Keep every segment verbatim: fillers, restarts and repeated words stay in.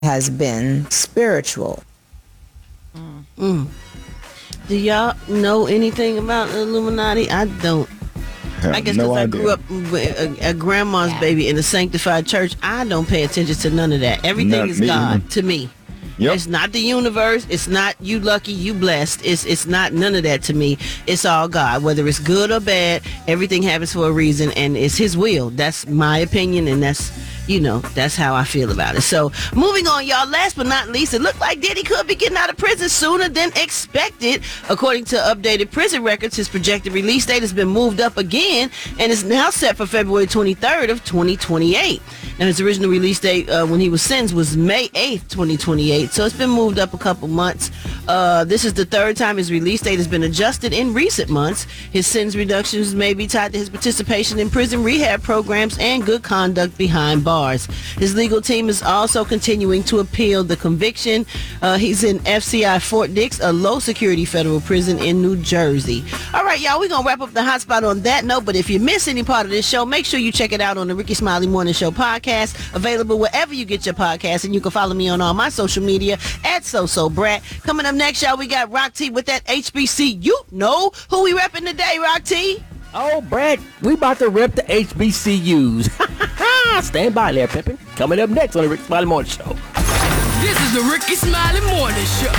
has been spiritual. Mm. Mm. Do y'all know anything about the Illuminati? I don't. Have I guess no because I idea. grew up with a, a grandma's baby in a sanctified church, I don't pay attention to none of that. Everything Not is me God either. to me. Yep. It's not the universe. It's not you lucky, you blessed. It's it's not none of that to me. It's all God. Whether it's good or bad, everything happens for a reason, and it's His will. That's my opinion, and that's, you know, that's how I feel about it. So, moving on, y'all. Last but not least, it looked like Diddy could be getting out of prison sooner than expected. According to updated prison records, his projected release date has been moved up again and is now set for February twenty-third of twenty twenty-eight. Now, his original release date uh, when he was sentenced was May eighth, twenty twenty-eight. So it's been moved up a couple months. Uh, this is the third time his release date has been adjusted in recent months. His sentence reductions may be tied to his participation in prison rehab programs and good conduct behind bars. His legal team is also continuing to appeal the conviction. Uh, he's in F C I Fort Dix, a low-security federal prison in New Jersey. All right, y'all, we're going to wrap up the hotspot on that note, but if you miss any part of this show, make sure you check it out on the Ricky Smiley Morning Show podcast, available wherever you get your podcast, and you can follow me on all my social media at SoSoBrat. Coming up next, y'all, we got Rock T with that H B C. You know who we repping today, Rock T? Oh, Brad, we about to rep the H B C Us. Stand by there, Pippin. Coming up next on the Ricky Smiley Morning Show. This is the Ricky Smiley Morning Show.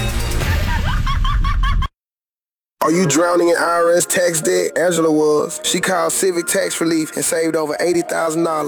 Are you drowning in I R S tax debt? Angela was. She called Civic Tax Relief and saved over eighty thousand dollars.